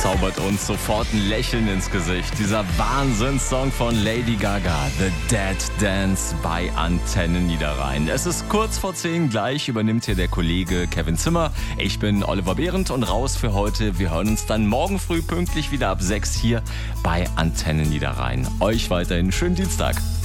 zaubert uns sofort ein Lächeln ins Gesicht. Dieser Wahnsinnssong von Lady Gaga, The Dead Dance bei Antenne Niederrhein. Es ist kurz vor 10, gleich übernimmt hier der Kollege Kevin Zimmer. Ich bin Oliver Behrendt und raus für heute. Wir hören uns dann morgen früh pünktlich wieder ab 6 hier bei Antenne Niederrhein. Euch weiterhin schönen Dienstag.